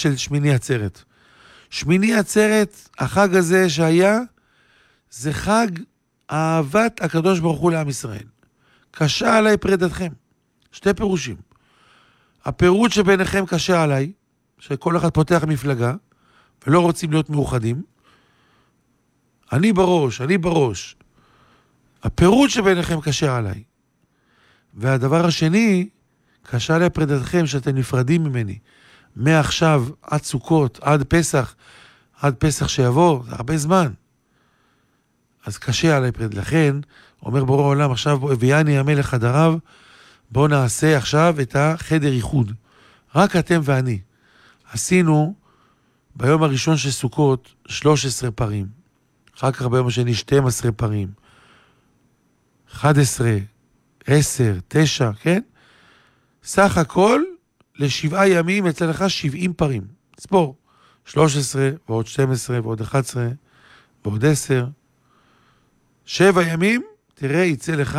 של שמיני עצרת. שמיני עצרת, החג הזה שהיה, זה חג אהבת הקדוש ברוך הוא לעם ישראל. קשה עליי פרידתכם. שתי פירושים. הפירוט שביניכם קשה עליי, שכל אחד פותח מפלגה, ולא רוצים להיות מאוחדים. אני בראש. הפירוט שביניכם קשה עליי. והדבר השני, קשה עליי פרידתכם שאתם נפרדים ממני. מעכשיו עד סוכות, עד פסח שיבוא, זה הרבה זמן. אז קשה עליי פריד. לכן, אומר בורא עולם, עכשיו הביאני המלך חדריו, בואו נעשה עכשיו את החדר ייחוד. רק אתם ואני. עשינו ביום הראשון של סוכות 13 פרים. אחר כך ביום השני 12 פרים. 11, 10, 9, כן? סך הכל ל7 ימים יצא לך 70 פרים. ספור. 13 ועוד 12 ועוד 11 ועוד 10. 7 ימים, תראה, יצא לך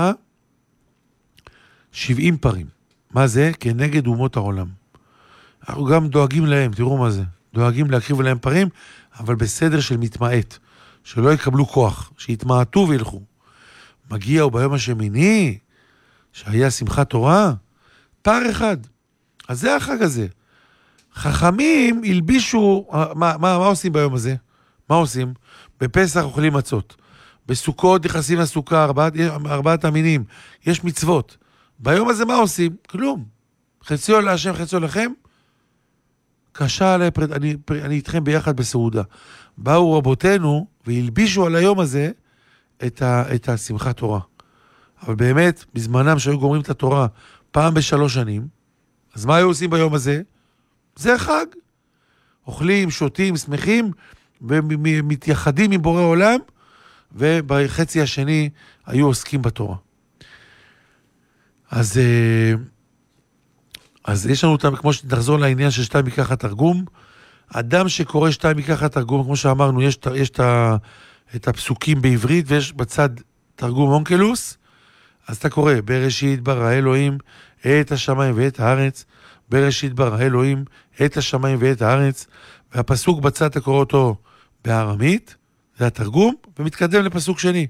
70 פרים. מה זה? כנגד אומות העולם. אנחנו גם דואגים להם, תראו מה זה. דואגים להקריב להם פרים, אבל בסדר של מתמעט. שלא יקבלו כוח, שיתמעטו וילכו. מגיע ביום השמיני, שהיה שמחת תורה, פר אחד. אז זה החג הזה. חכמים הלבישו, מה עושים ביום הזה? מה עושים? בפסח אוכלים מצות. בסוכות נכנסים לסוכה, 4 המינים. יש מצוות. ביום הזה מה עושים? כלום. חציו להשם, חציו לכם. קשה עליי, אני איתכם ביחד בסעודה. באו רבותינו והלבישו על היום הזה את השמחת תורה. אבל באמת, בזמנם שהיו גומרים את התורה פעם ב3 שנים, אז מה היו עושים ביום הזה? זה חג. אוכלים, שותים, שמחים, ומתייחדים עם בורא עולם, ובחצי השני היו עוסקים בתורה. אז יש לנו, כמו שנחזור לעניין של 2 מכך התרגום, אדם שקורא 2 מכך התרגום, כמו שאמרנו, יש את הפסוקים בעברית, ויש בצד תרגום אונקלוס, אז אתה קורא, בראשית ברא אלוהים את השמיים ואת הארץ, בראשית ברא אלוהים את השמיים ואת הארץ, והפסוק בצד אתה קורא אותו בארמית, זה התרגום, ומתקדם לפסוק שני.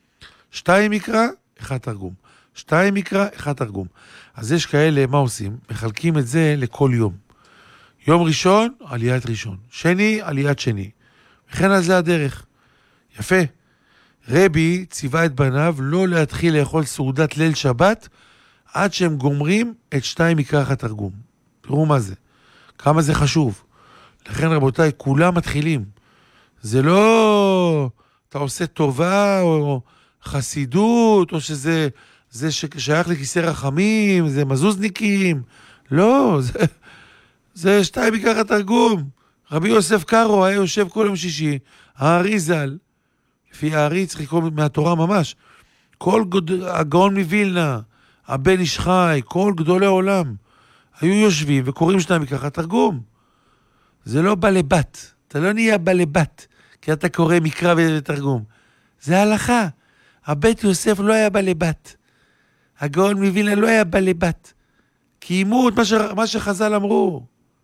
2 מקרא, 1 תרגום. 2 מקרא, 1 תרגום. אז יש כאלה, מה עושים? מחלקים את זה לכל יום. יום ראשון, עליית ראשון. שני, עליית שני. וכן על זה הדרך. יפה. רבי ציווה את בניו לא להתחיל לאכול סעודת ליל שבת, עד שהם גומרים את 2 מקרא התרגום. תראו מה זה. כמה זה חשוב. לכן רבותיי, כולם מתחילים. זה לא אתה עושה טובה או חסידות, או שזה שייך לכיסא רחמים, זה מזוזניקים. לא, זה 2 מקרא התרגום. רבי יוסף קארו היה יושב כל יום שישי, הארי ז"ל, לפי הארי צריך לקרוא מהתורה ממש, כל הגאון מווילנה, הבן איש חי, כל גדולי עולם, היו יושבים וקוראים 2 מקרא התרגום. זה לא בא לבת, אתה לא נהיה בא לבת, כי אתה קורא מקרא ותרגום. זה הלכה. הבית יוסף לא היה בא לבת. הגאון מווילנה לא היה בא לבת. קיימו את מה שחז"ל אמרו.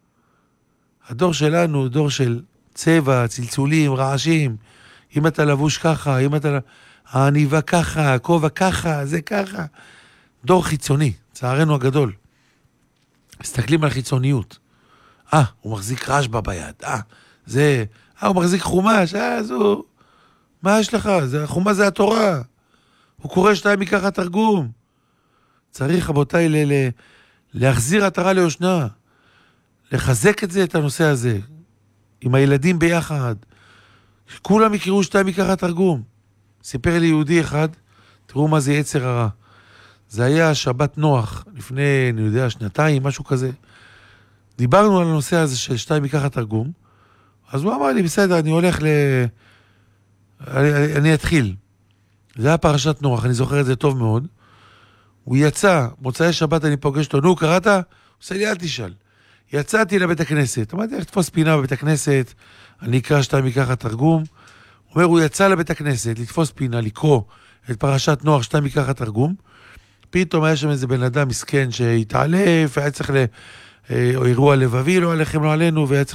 הדור שלנו הוא דור של צבע, צלצולים, רעשים. אם אתה לבוש ככה, אם אתה העניבה ככה, הכובע ככה, זה ככה. דור חיצוני, צערנו הגדול. מסתכלים על חיצוניות. הוא מחזיק רשב"א ביד. הוא מחזיק חומש. אז הוא... מה יש לך? חומש זה התורה. הוא קורא 2 מקרא התרגום. צריך, רבותיי, להחזיר עטרה ליושנה. לחזק את הנושא הזה. עם הילדים ביחד. כולם יקראו 2 מקרא התרגום. סיפר לי יהודי אחד, תראו מה זה יצר הרע. זה היה שבת נוח, לפני, אני יודע, 2 משהו כזה. דיברנו על הנושא הזה של 2 מקרא התרגום, אז הוא אמר לי, בסדר, אני הולך אני אתחיל. זה היה פרשת נוח, אני זוכר את זה טוב מאוד. הוא יצא, מוצאי שבת אני פוגש אותו, נו, קראת? הוא עושה לי, אל תשאל. יצאתי לבית הכנסת, אמרתי, איך תפוס פינה בבית הכנסת, אני אקרא 2 מקרא התרגום. הוא אומר, הוא יצא לבית הכנסת, לתפוס פינה, לקרוא את פרשת נוח 2 מקרא התרגום. פתאום היה שם איזה בן אדם מסכן שהתעלף, היה צריך או אירוע לבבי, לא עליכם, לא עלינו, והיה צריך